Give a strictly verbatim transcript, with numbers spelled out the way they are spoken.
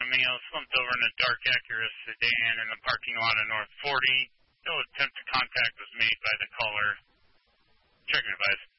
me. I was slumped over in a dark Acura sedan in the parking lot of North forty. No attempt to contact was made by the caller. Check and advise.